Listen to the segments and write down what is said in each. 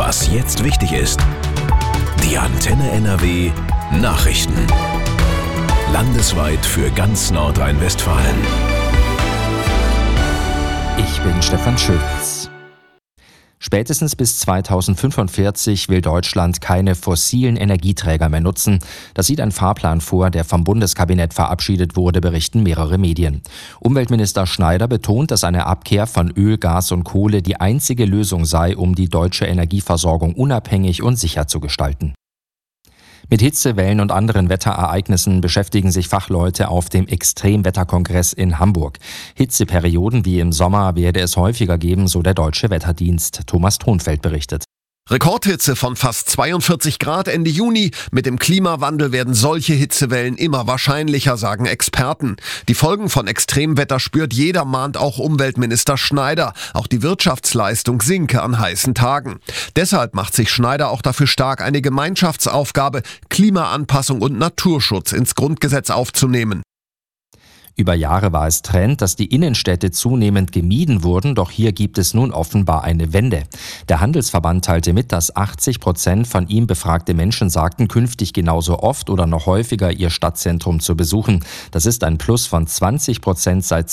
Was jetzt wichtig ist. Die Antenne NRW Nachrichten. Landesweit für ganz Nordrhein-Westfalen. Ich bin Stefan Schütz. Spätestens bis 2045 will Deutschland keine fossilen Energieträger mehr nutzen. Das sieht ein Fahrplan vor, der vom Bundeskabinett verabschiedet wurde, berichten mehrere Medien. Umweltminister Schneider betont, dass eine Abkehr von Öl, Gas und Kohle die einzige Lösung sei, um die deutsche Energieversorgung unabhängig und sicher zu gestalten. Mit Hitze, Wellen und anderen Wetterereignissen beschäftigen sich Fachleute auf dem Extremwetterkongress in Hamburg. Hitzeperioden wie im Sommer werde es häufiger geben, so der Deutsche Wetterdienst. Thomas Thonfeld berichtet. Rekordhitze von fast 42 Grad Ende Juni. Mit dem Klimawandel werden solche Hitzewellen immer wahrscheinlicher, sagen Experten. Die Folgen von Extremwetter spürt jeder, mahnt auch Umweltminister Schneider. Auch die Wirtschaftsleistung sinke an heißen Tagen. Deshalb macht sich Schneider auch dafür stark, eine Gemeinschaftsaufgabe, Klimaanpassung und Naturschutz ins Grundgesetz aufzunehmen. Über Jahre war es Trend, dass die Innenstädte zunehmend gemieden wurden, doch hier gibt es nun offenbar eine Wende. Der Handelsverband teilte mit, dass 80% von ihm befragte Menschen sagten, künftig genauso oft oder noch häufiger ihr Stadtzentrum zu besuchen. Das ist ein Plus von 20% seit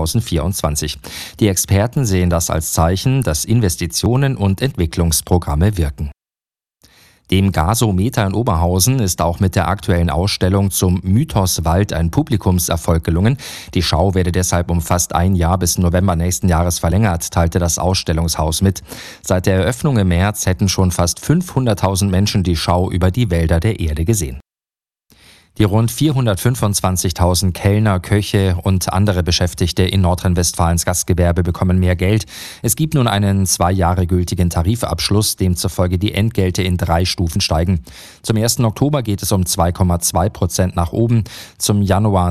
2024. Die Experten sehen das als Zeichen, dass Investitionen und Entwicklungsprogramme wirken. Dem Gasometer in Oberhausen ist auch mit der aktuellen Ausstellung zum Mythos Wald ein Publikumserfolg gelungen. Die Schau werde deshalb um fast ein Jahr bis November nächsten Jahres verlängert, teilte das Ausstellungshaus mit. Seit der Eröffnung im März hätten schon fast 500.000 Menschen die Schau über die Wälder der Erde gesehen. Die rund 425.000 Kellner, Köche und andere Beschäftigte in Nordrhein-Westfalens Gastgewerbe bekommen mehr Geld. Es gibt nun einen 2 Jahre gültigen Tarifabschluss, demzufolge die Entgelte in 3 Stufen steigen. Zum 1. Oktober geht es um 2,2% nach oben, zum Januar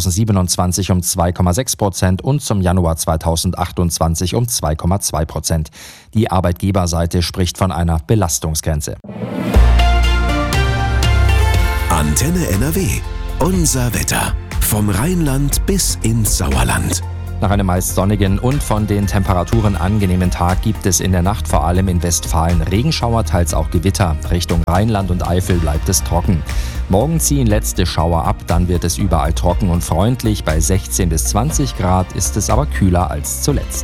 2027 um 2,6% und zum Januar 2028 um 2,2%. Die Arbeitgeberseite spricht von einer Belastungsgrenze. Antenne NRW. Unser Wetter. Vom Rheinland bis ins Sauerland. Nach einem meist sonnigen und von den Temperaturen angenehmen Tag gibt es in der Nacht vor allem in Westfalen Regenschauer, teils auch Gewitter. Richtung Rheinland und Eifel bleibt es trocken. Morgen ziehen letzte Schauer ab, dann wird es überall trocken und freundlich. Bei 16 bis 20 Grad ist es aber kühler als zuletzt.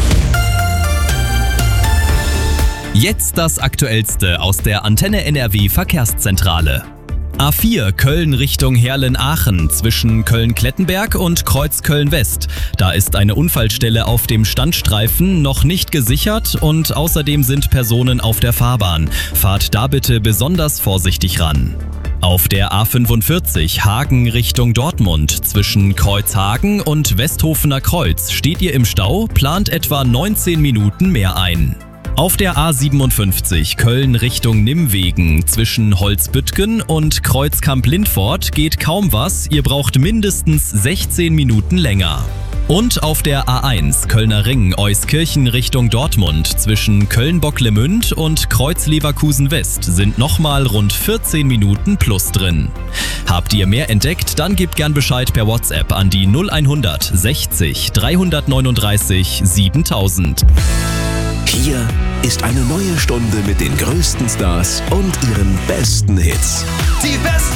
Jetzt das Aktuellste aus der Antenne NRW Verkehrszentrale. A4 Köln Richtung Heerlen-Aachen zwischen Köln-Klettenberg und Kreuz-Köln-West. Da ist eine Unfallstelle auf dem Standstreifen noch nicht gesichert und außerdem sind Personen auf der Fahrbahn. Fahrt da bitte besonders vorsichtig ran. Auf der A45 Hagen Richtung Dortmund zwischen Kreuzhagen und Westhofener Kreuz steht ihr im Stau, plant etwa 19 Minuten mehr ein. Auf der A57 Köln Richtung Nimwegen zwischen Holzbüttgen und Kreuzkamp-Lindfort geht kaum was, ihr braucht mindestens 16 Minuten länger. Und auf der A1 Kölner Ring Euskirchen Richtung Dortmund zwischen Köln-Bocklemünd und Kreuz-Leverkusen-West sind nochmal rund 14 Minuten plus drin. Habt ihr mehr entdeckt, dann gebt gern Bescheid per WhatsApp an die 0100 60 339 7000. Hier ist eine neue Stunde mit den größten Stars und ihren besten Hits. Die besten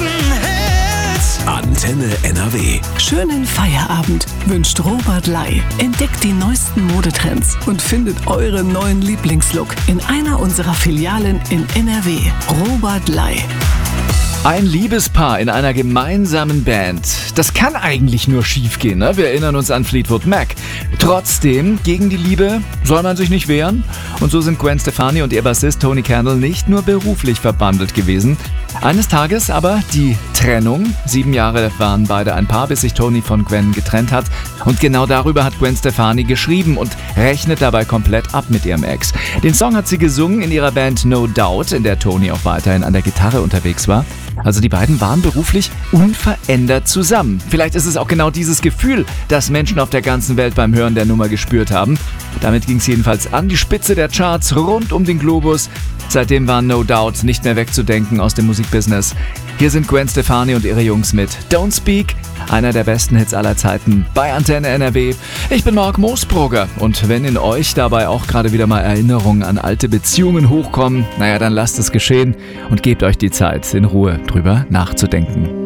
Hits! Antenne NRW. Schönen Feierabend wünscht Robert Ley. Entdeckt die neuesten Modetrends und findet euren neuen Lieblingslook in einer unserer Filialen in NRW. Robert Ley. Ein Liebespaar in einer gemeinsamen Band. Das kann eigentlich nur schief gehen, ne? Wir erinnern uns an Fleetwood Mac. Trotzdem, gegen die Liebe soll man sich nicht wehren. Und so sind Gwen Stefani und ihr Bassist Tony Candle nicht nur beruflich verbandelt gewesen. Eines Tages aber die Trennung. 7 Jahre waren beide ein Paar, bis sich Tony von Gwen getrennt hat. Und genau darüber hat Gwen Stefani geschrieben und rechnet dabei komplett ab mit ihrem Ex. Den Song hat sie gesungen in ihrer Band No Doubt, in der Tony auch weiterhin an der Gitarre unterwegs war. Also die beiden waren beruflich unverändert zusammen. Vielleicht ist es auch genau dieses Gefühl, das Menschen auf der ganzen Welt beim Hören der Nummer gespürt haben. Damit ging es jedenfalls an die Spitze der Charts rund um den Globus. Seitdem war No Doubt nicht mehr wegzudenken aus dem Musikbusiness. Hier sind Gwen Stefani und ihre Jungs mit Don't Speak, einer der besten Hits aller Zeiten bei Antenne NRW. Ich bin Marc Moosbrugger und wenn in euch dabei auch gerade wieder mal Erinnerungen an alte Beziehungen hochkommen, dann lasst es geschehen und gebt euch die Zeit, in Ruhe drüber nachzudenken.